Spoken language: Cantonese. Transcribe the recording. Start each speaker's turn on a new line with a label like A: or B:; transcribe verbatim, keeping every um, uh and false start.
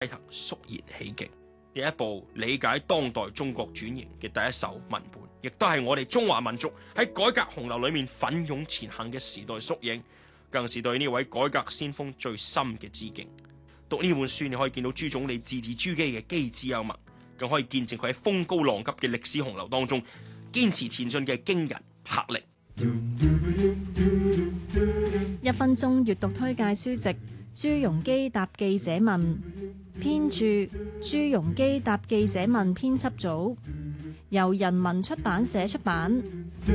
A: 騰肅然起敬。呢一部理解當代中國轉型嘅第一手文本，亦都係我哋中華民族喺改革洪流裏面奮勇前行嘅時代縮影，更是對呢位改革先鋒最深嘅致敬。讀呢本書，你可以見到朱總理字字珠璣嘅機智幽默，更可以見證佢喺風高浪急嘅歷史洪流當中堅持前進嘅驚人魄力。
B: 一分鐘閱讀推介書籍：朱鎔基答記者問，編著朱鎔基答記者問編輯組，由人民出版社出版。